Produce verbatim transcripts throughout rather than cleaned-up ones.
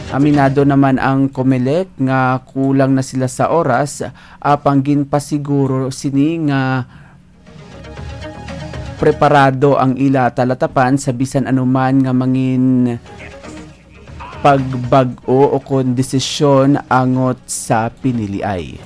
Aminado naman ang Comelec nga kulang na sila sa oras apang ginpasiguro sini nga preparado ang ila talatapan sa bisan anuman nga mangin pagbag-o o kon desisyon angot sa piniliay.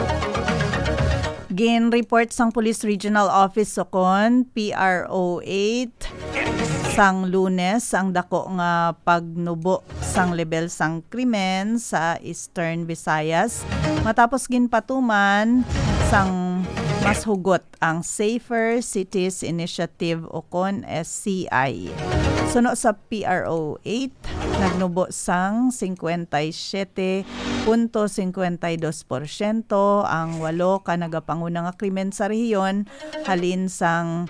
Gin report sang Police Regional Office Sokon P R O eight sang Lunes ang dako nga pagnubo sang level sang krimen sa Eastern Visayas matapos ginpatuman sang mas hugot ang Safer Cities Initiative o kon S C I. Suno sa P R O eight, nagnubo sang fifty-seven point five two percent ang walo ka nagapanguna nga krimen sa rehiyon halin sang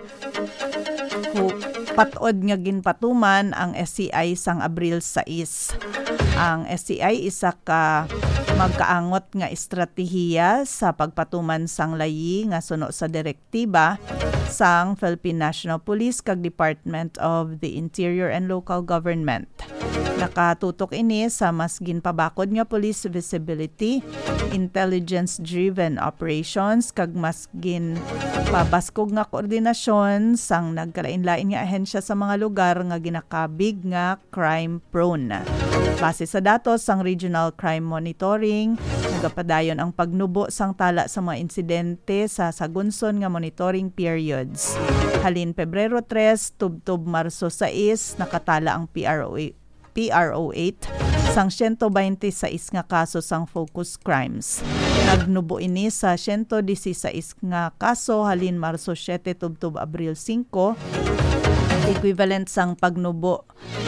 hu- patod nga ginpatuman ang S C I sang Abril six. Ang S C I isa ka magkaangot nga estratehiya sa pagpatuman sang layi nga suno sa direktiba sang Philippine National Police kag Department of the Interior and Local Government. Nakatutok ini sa mas ginpabakod nga police visibility, intelligence-driven operations, kag mas ginpabaskog nga koordinasyon sang nagkalain-lain nga ahensya sa mga lugar nga ginakabig nga crime-prone. Base sa datos sang Regional Crime Monitoring, nagapadayon ang pagnubo sang tala sa mga insidente sa sagunson nga monitoring periods. Halin Pebrero three, tubtob Marso six, nakatala ang P R O eight P R O eight sang one twenty-six nga kaso sang focus crimes. Nagnubo ini sa one sixteen nga kaso halin Marso seven tubtob Abril five, equivalent sang pagnubo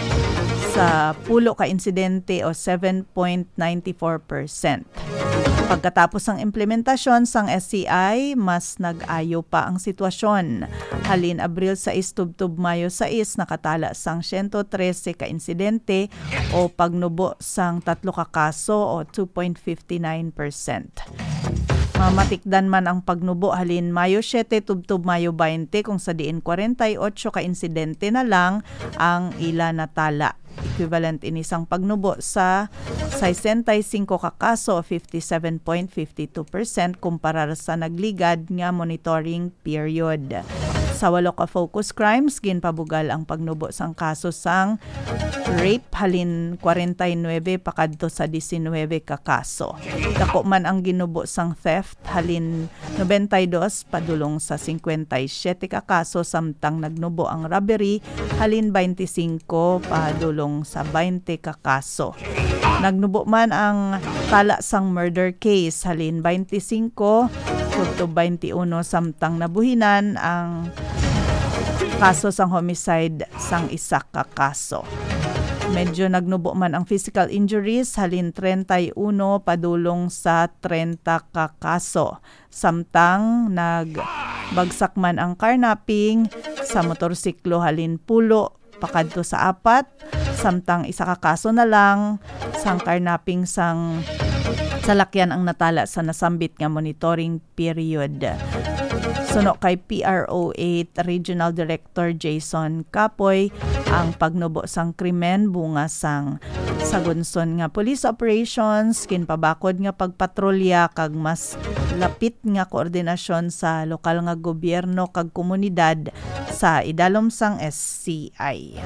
sa pulo ka insidente o seven point nine four percent. Pagkatapos ng implementasyon sang S C I, mas nag-ayo pa ang sitwasyon. Halin Abril six tubtob Mayo six, nakatala sang one thirteen ka insidente o pagnubo sang tatlo ka kaso o two point five nine percent. Mamatikdan man ang pagnubo halin Mayo seven tubtob Mayo twenty kung sa diin forty-eight ka insidente na lang ang ila natala. Equivalent inisang pagnubo sa sixty-five ka kaso o fifty-seven point five two percent kumpara sa nagligad nga monitoring period. Sa walo ka focus crimes, ginpabugal ang pagnubo sang kaso sang rape halin forty-nine pakadto sa nineteen ka kaso. Dako man ang ginubo sang theft halin ninety-two padulong sa fifty-seven ka kaso samtang nagnubo ang robbery halin twenty-five padulong sa twenty ka kaso. Nagnubo man ang tala sang murder case halin twenty-five tubtob twenty-one samtang nabuhinan ang kaso sang homicide sang isa ka kaso. Medyo nagnubo man ang physical injuries halin thirty-one padulong sa thirty ka kaso. Samtang nagbagsak man ang carnapping sa motorsiklo halin pulo pakadto sa apat, samtang isa ka kaso na lang sang carnapping sang salakyan ang natala sa nasambit nga monitoring period. Suno kay P R O eight Regional Director Jason Capoy, ang pagnubo sang krimen bunga sang sagunson nga police operations, kinpabakod nga pagpatrolya kag mas lapit nga koordinasyon sa lokal nga gobyerno kag komunidad sa idalom sang S C I.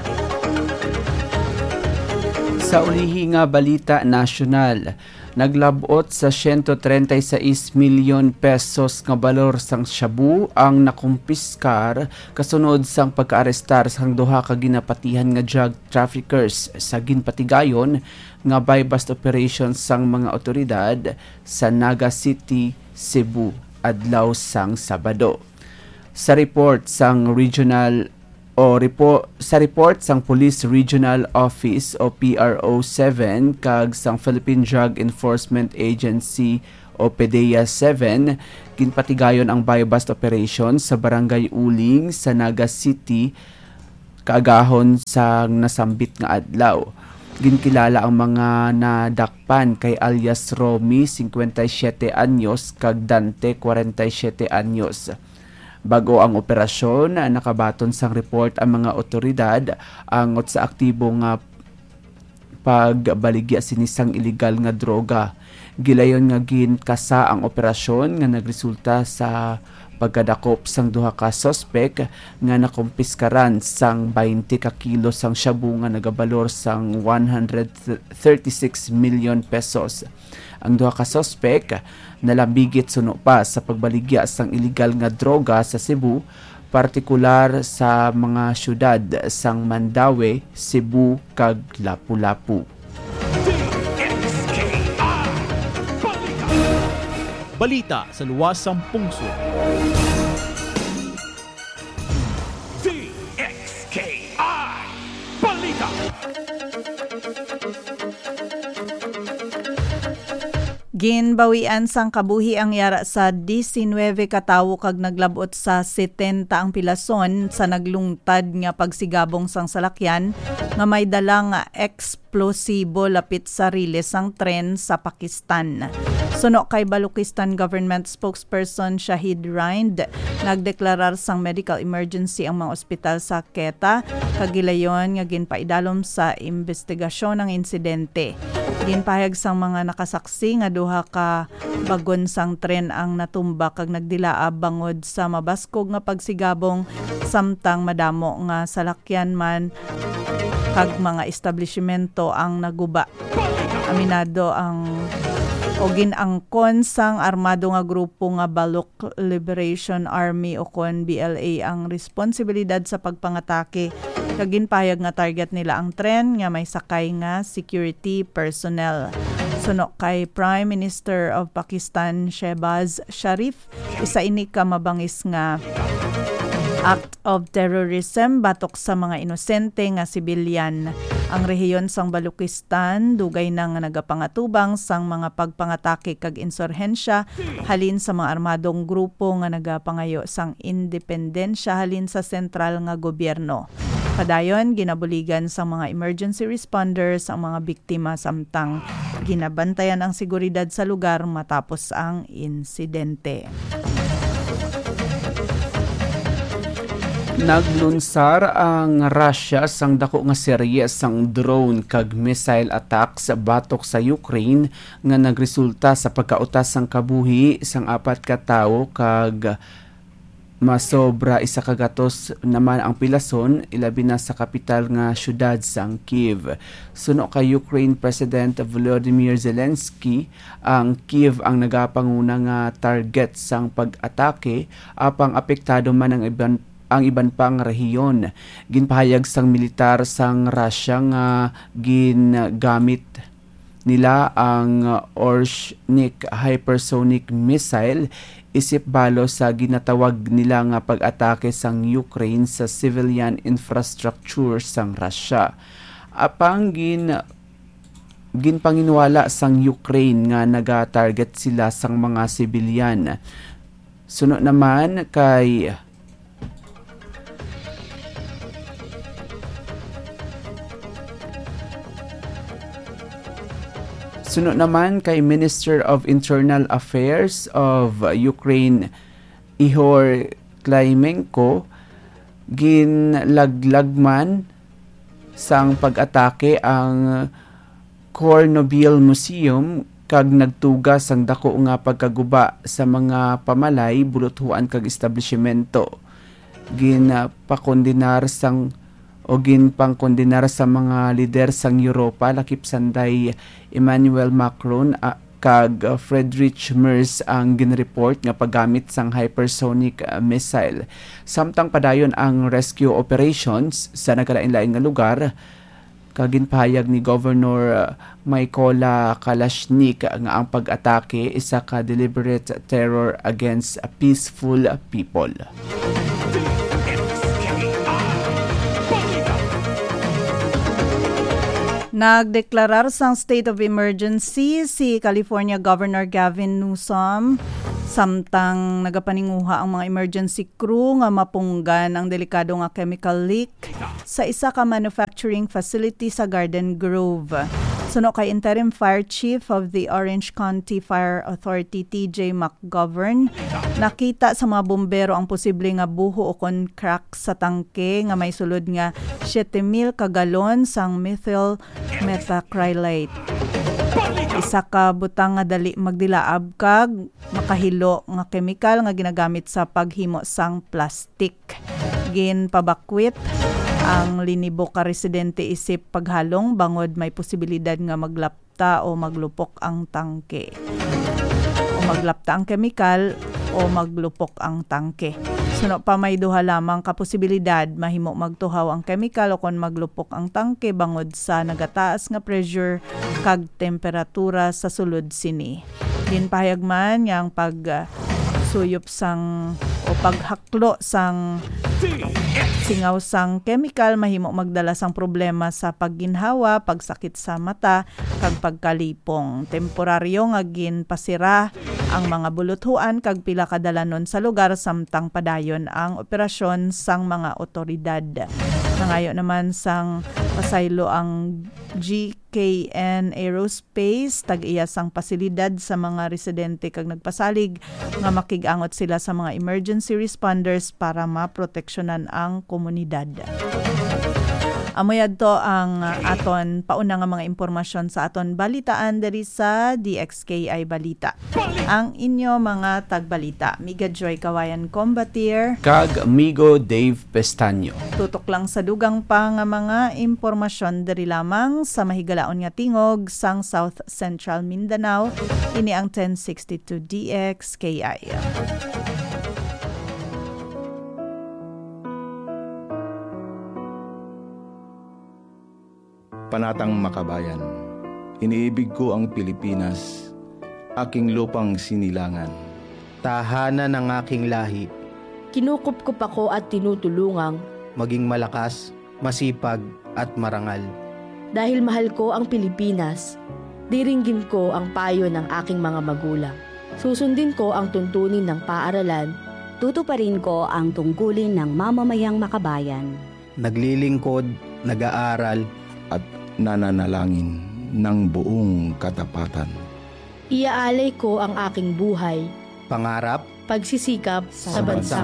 Sa ulihi nga balita nasyonal, naglabot sa one thirty-six milyon pesos nga balor sang shabu ang nakumpiskar kasunod sang pagkaarestar sang duha ka ginapatihan nga drug traffickers sa ginpatigayon nga buy-bust operations sang mga otoridad sa Naga City, Cebu adlaw sang Sabado. Sa report sang regional o repo, sa report sang Police Regional Office o P R O seven kag sang Philippine Drug Enforcement Agency o P D E A seven, ginpatigayon ang buy-bust operation sa Barangay Uling sa Naga City kaagahon sang nasambit nga adlaw. Ginkilala ang mga nadakpan kay alias Romy, fifty-seven anyos, kag Dante, forty-seven anyos. Bago ang operasyon, nakabaton sang report ang mga otoridad angot sa aktibo nga pagbaligya sinisang illegal nga droga. Gilayon nga ginkasa ang operasyon nga nagresulta sa pagkadakop sang duha ka suspek nga nakumpiskaran sang twenty ka kilo sang shabu nga nagabalor sang one hundred thirty-six million pesos. Ang duha ka suspek nalambigit suno pa sa pagbaligya sang illegal nga droga sa Cebu, partikular sa mga syudad sang Mandaue, Cebu kag Lapu-Lapu. Balita sa luwasang pungsod. D X K I Balita. Ginbawian sang kabuhi ang yara sa nineteen katawo kag naglabot sa seventy ang pilason sa naglungtad nga pagsigabong sang salakyan nga may dalang eksplosibo lapit sa riles sang tren sa Pakistan. Suno kay Balochistan Government Spokesperson Shahid Rind, nagdeklarar sang medical emergency ang mga ospital sa Quetta, kagilayon nga ginpaidalom sa investigasyon ng insidente. Ginpahayag sang mga nakasaksi nga duha ka bagon sang tren ang natumba kag nagdilaa bangod sa mabaskog nga pagsigabong samtang madamo nga salakyan man kag mga establishmento ang naguba. Aminado ang o ginangkon sang armado nga grupo nga Baloch Liberation Army o kon B L A ang responsibilidad sa pagpangatake kag ginpahayag nga target nila ang tren nga may sakay nga security personnel. Suno kay Prime Minister of Pakistan Shehbaz Sharif, isa ini ka mabangis nga act of terrorism batok sa mga inosente nga sibilyan. Ang rehiyon sang Balochistan dugay na nga nagapangatubang sang mga pagpangatake kag insurhensya halin sa mga armadong grupo nga nagapangayo sang independensya halin sa sentral nga gobyerno. Padayon ginabuligan sang mga emergency responders ang mga biktima samtang ginabantayan ang seguridad sa lugar matapos ang insidente. Naglunsar ang Russia sang dako nga serye sang drone kag missile attacks batok sa Ukraine nga nagresulta sa pagkautas sang kabuhi sang apat ka tawo kag masobra isa ka gatos naman ang pilason, ilabi na sa kapital nga syudad sang Kiev. Suno kay Ukraine President Volodymyr Zelensky, ang Kiev ang nagapanguna nga target sang pag-atake apang apektado man ang iban ang iban pang rehiyon. Ginpahayag sang militar sang Russia nga ginagamit nila ang Orshnik hypersonic missile isip balo sa ginatawag nila nga pag-atake sang Ukraine sa civilian infrastructure sang Russia. Apang gin ginpanginwala sang Ukraine nga naga-target sila sang mga civilian. Sunod naman kay Sunod naman kay Minister of Internal Affairs of Ukraine, Ihor Klimenko, ginlaglagman sang pag-atake ang Kornobyl Museum kag nagtuga sang dako nga pagkaguba sa mga pamalay, bulothuan kag establishmento. Ginpakondenar sang o ginpangkondenar sa mga lider sang Europa lakip sanday Emmanuel Macron uh, kag uh, Friedrich Merz ang ginreport nga paggamit sang hypersonic uh, missile. Samtang padayon ang rescue operations sa nagkalain-lain nga lugar, kag ginpahayag ni Governor uh, Mykola Kalashnik nga ang pag-atake isa ka deliberate terror against uh, peaceful people. Nagdeklarar sang state of emergency si California Governor Gavin Newsom samtang nagapaninguha ang mga emergency crew nga mapunggan ang delikado nga chemical leak sa isa ka manufacturing facility sa Garden Grove. Suno kay Interim Fire Chief of the Orange County Fire Authority T J McGovern, nakita sa mga bumbero ang posible nga buho o kon crack sa tangke nga may sulod nga seven mil ka galon sang methyl methacrylate. Isa ka butang nga dali magdilaab kag makahilo nga chemical nga ginagamit sa paghimo sang plastic. Gin pabakwit ang linibo ka residente isip paghalong bangod may posibilidad nga maglapta o maglupok ang tangke. O maglapta ang chemical o maglupok ang tangke. Suno pa may duha lamang ka posibilidad mahimo magtuhaw ang chemical o kon maglupok ang tangke bangod sa nagataas nga pressure kag temperatura sa sulod sini. Din pahayagman nga ang pag uh, suyop sang o paghaklo sang singaw sang chemical mahimo magdala sang problema sa pagginhawa, pagsakit sa mata, kag pagkalipong. Temporaryo nga ginpasira ang mga buluthuan kag pila ka dalanon sa lugar samtang padayon ang operasyon sang mga otoridad. Nangayo naman sang pasaylo ang G K N Aerospace tag-iya sang pasilidad sa mga residente kag nagpasalig nga makigangot sila sa mga emergency responders para maproteksyonan ang komunidad. Amoyad to ang aton pauna nga mga impormasyon sa aton balitaan diri sa D X K I Balita. Ang inyo mga tagbalita, Miga Joy Kawayan Combatir kag amigo Dave Pestaño. Tutok lang sa dugang pa nga mga impormasyon diri lamang sa mahigalaon nga tingog sang South Central Mindanao. Ini ang ten sixty-two D X K I. Panatang Makabayan, iniibig ko ang Pilipinas, aking lupang sinilangan. Tahanan ng aking lahi. Kinukupkup ako at tinutulungang Maging malakas, masipag at marangal. dahil mahal ko ang Pilipinas. Diringgin ko ang payo ng aking mga magulang. Susundin ko ang tuntunin ng paaralan. Tutuparin ko ang tungkulin ng mamamayang makabayan. Naglilingkod, nag-aaral, At nananalangin ng buong katapatan. Iaalay ko ang aking buhay, pangarap, pagsisikap sa bansa